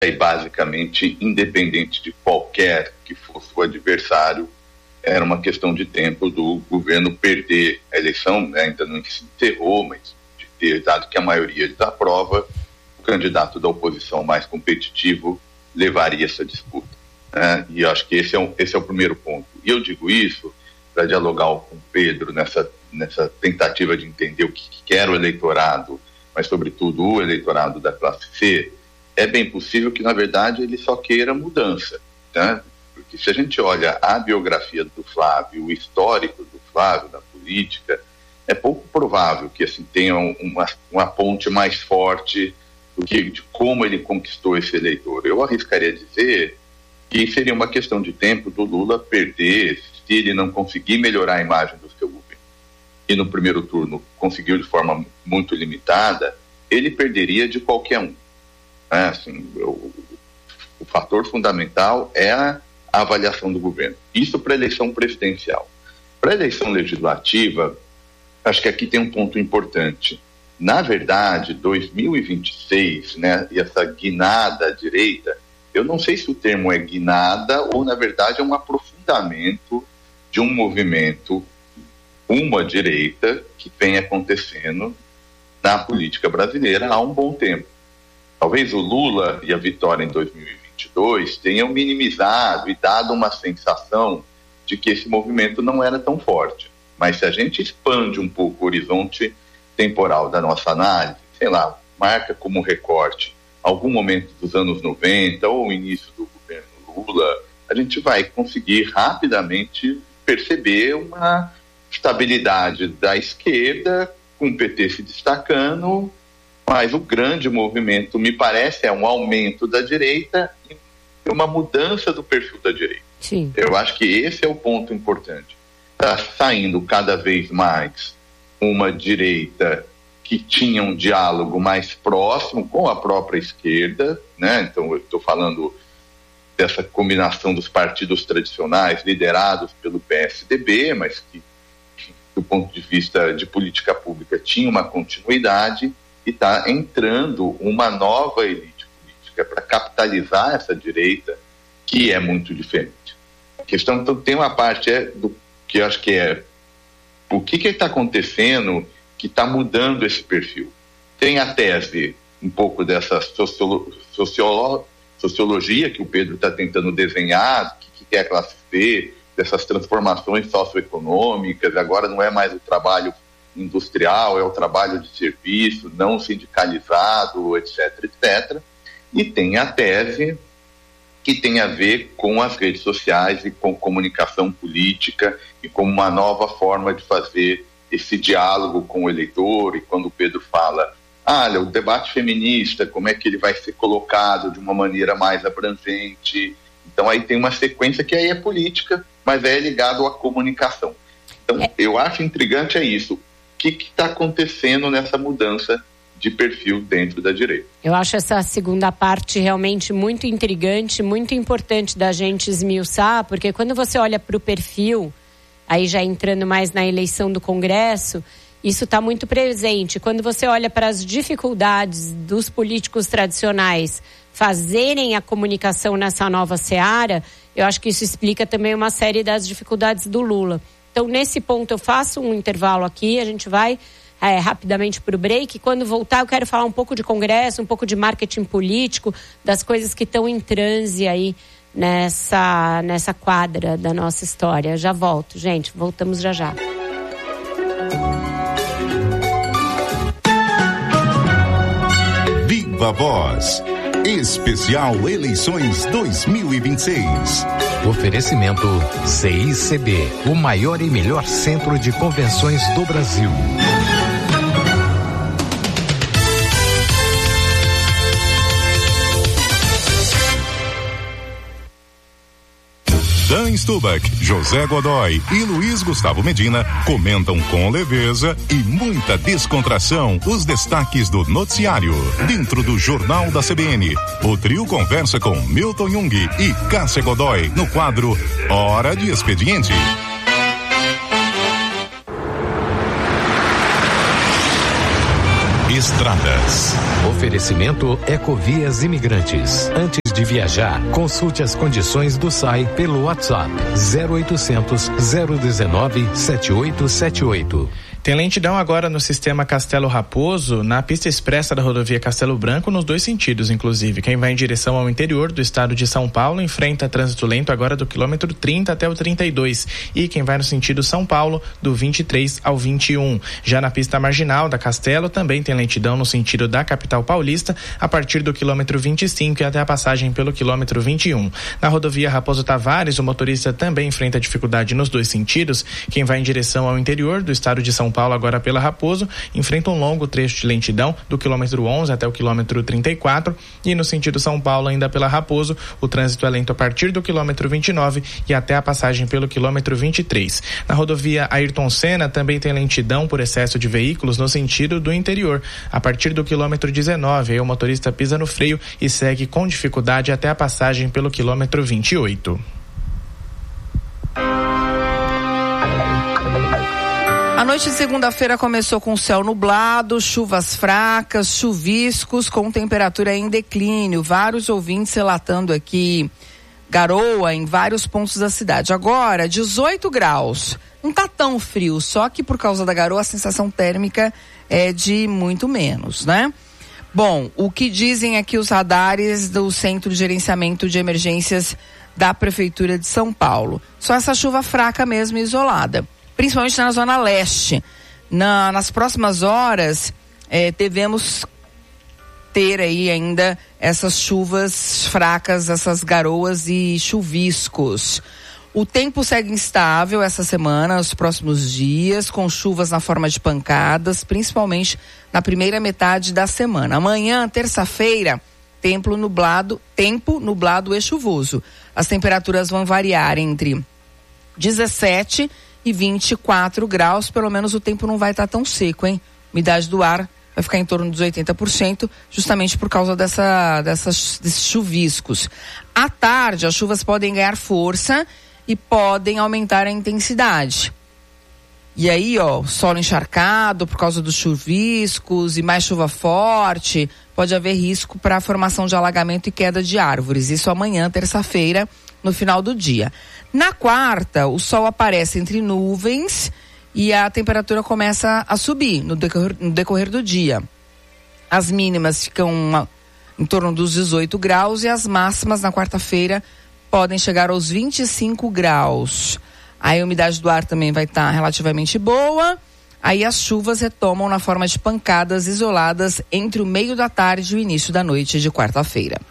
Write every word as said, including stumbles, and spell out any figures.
e basicamente, independente de qualquer que fosse o adversário, era uma questão de tempo do governo perder a eleição, né? Ainda não se encerrou, mas de ter, dado que a maioria desaprova, o candidato da oposição mais competitivo levaria essa disputa, né? E eu acho que esse é, um, esse é o primeiro ponto. E eu digo isso para dialogar com o Pedro nessa, nessa tentativa de entender o que, que quer o eleitorado, mas sobretudo o eleitorado da classe C. É bem possível que, na verdade, ele só queira mudança, né? Porque se a gente olha a biografia do Flávio, o histórico do Flávio na política, é pouco provável que assim tenha uma, uma ponte mais forte do que de como ele conquistou esse eleitor. Eu arriscaria dizer que seria uma questão de tempo do Lula perder, se ele não conseguir melhorar a imagem do seu governo. E no primeiro turno conseguiu de forma muito limitada, ele perderia de qualquer um. É, assim, o, o fator fundamental é a, a avaliação do governo. Isso para a eleição presidencial. Para a eleição legislativa, acho que aqui tem um ponto importante. Na verdade, dois mil e vinte e seis, né, e essa guinada à direita, eu não sei se o termo é guinada ou, na verdade, é um aprofundamento de um movimento, uma direita, que vem acontecendo na política brasileira há um bom tempo. Talvez o Lula e a vitória em dois mil e vinte e dois tenham minimizado e dado uma sensação de que esse movimento não era tão forte. Mas se a gente expande um pouco o horizonte temporal da nossa análise, sei lá, marca como recorte algum momento dos anos noventa ou o início do governo Lula, a gente vai conseguir rapidamente perceber uma estabilidade da esquerda, com o P T se destacando, mas o grande movimento, me parece, é um aumento da direita e uma mudança do perfil da direita. Sim. Eu acho que esse é o ponto importante. Está saindo cada vez mais uma direita que tinha um diálogo mais próximo com a própria esquerda, né? Então eu estou falando dessa combinação dos partidos tradicionais liderados pelo P S D B, mas que, do ponto de vista de política pública, tinha uma continuidade, e está entrando uma nova elite política para capitalizar essa direita, que é muito diferente. A questão, então, tem uma parte é, do que eu acho que é o que está acontecendo que está mudando esse perfil. Tem a tese, um pouco dessa sociolo, sociolo, sociologia que o Pedro está tentando desenhar, que, que é a classe C, dessas transformações socioeconômicas, agora não é mais o trabalho industrial, é o trabalho de serviço, não sindicalizado, etc, etcétera. E tem a tese que tem a ver com as redes sociais e com comunicação política e com uma nova forma de fazer esse diálogo com o eleitor. E quando o Pedro fala, ah, olha, o debate feminista, como é que ele vai ser colocado de uma maneira mais abrangente. Então aí tem uma sequência que aí é política, mas é ligado à comunicação. Então é. Eu acho intrigante é isso. O que está acontecendo nessa mudança de perfil dentro da direita? Eu acho essa segunda parte realmente muito intrigante, muito importante da gente esmiuçar, porque quando você olha para o perfil, aí já entrando mais na eleição do Congresso, isso está muito presente. Quando você olha para as dificuldades dos políticos tradicionais fazerem a comunicação nessa nova seara, eu acho que isso explica também uma série das dificuldades do Lula. Então, nesse ponto, eu faço um intervalo aqui, a gente vai é, rapidamente para o break. Quando voltar, eu quero falar um pouco de Congresso, um pouco de marketing político, das coisas que estão em transe aí nessa, nessa quadra da nossa história. Já volto, gente, voltamos já já. Viva Voz, especial Eleições dois mil e vinte e seis. Oferecimento C I C B, o maior e melhor centro de convenções do Brasil. Dan Stubach, José Godoy e Luiz Gustavo Medina comentam com leveza e muita descontração os destaques do noticiário. Dentro do Jornal da C B N, o trio conversa com Milton Jung e Cássia Godoy no quadro Hora de Expediente. Estradas. Oferecimento Ecovias Imigrantes. Antes de viajar, consulte as condições do S A I pelo WhatsApp zero oitocentos, zero dezenove, setenta e oito setenta e oito. Tem lentidão agora no sistema Castelo Raposo, na pista expressa da rodovia Castelo Branco, nos dois sentidos, inclusive. Quem vai em direção ao interior do estado de São Paulo enfrenta trânsito lento agora do quilômetro trinta até o trinta e dois. E quem vai no sentido São Paulo, do vinte e três ao vinte e um. Já na pista marginal da Castelo, também tem lentidão no sentido da capital paulista, a partir do quilômetro vinte e cinco e até a passagem pelo quilômetro vinte e um. Na rodovia Raposo Tavares, o motorista também enfrenta dificuldade nos dois sentidos. Quem vai em direção ao interior do estado de São Paulo, agora pela Raposo, enfrenta um longo trecho de lentidão do quilômetro onze até o quilômetro trinta e quatro, e no sentido São Paulo, ainda pela Raposo, o trânsito é lento a partir do quilômetro vinte e nove e até a passagem pelo quilômetro vinte e três. Na rodovia Ayrton Senna também tem lentidão por excesso de veículos no sentido do interior. A partir do quilômetro dezenove, aí o motorista pisa no freio e segue com dificuldade até a passagem pelo quilômetro vinte e oito. A noite de segunda-feira começou com céu nublado, chuvas fracas, chuviscos, com temperatura em declínio. Vários ouvintes relatando aqui garoa em vários pontos da cidade. Agora, dezoito graus. Não tá tão frio, só que por causa da garoa a sensação térmica é de muito menos, né? Bom, o que dizem aqui os radares do Centro de Gerenciamento de Emergências da Prefeitura de São Paulo? Só essa chuva fraca mesmo, isolada. Principalmente na zona leste. Na, nas próximas horas, eh, devemos ter aí ainda essas chuvas fracas, essas garoas e chuviscos. O tempo segue instável essa semana, os próximos dias, com chuvas na forma de pancadas, principalmente na primeira metade da semana. Amanhã, terça-feira, tempo nublado, tempo nublado e chuvoso. As temperaturas vão variar entre dezessete e vinte e quatro graus, pelo menos o tempo não vai estar tão seco, hein? Umidade do ar vai ficar em torno dos oitenta por cento, justamente por causa dessa, dessas, desses chuviscos. À tarde, as chuvas podem ganhar força e podem aumentar a intensidade. E aí, ó, solo encharcado por causa dos chuviscos e mais chuva forte, pode haver risco para a formação de alagamento e queda de árvores. Isso amanhã, terça-feira, no final do dia. Na quarta, o sol aparece entre nuvens e a temperatura começa a subir no decorrer, no decorrer do dia. As mínimas ficam em torno dos dezoito graus e as máximas na quarta-feira podem chegar aos vinte e cinco graus. Aí a umidade do ar também vai estar relativamente boa. Aí as chuvas retomam na forma de pancadas isoladas entre o meio da tarde e o início da noite de quarta-feira.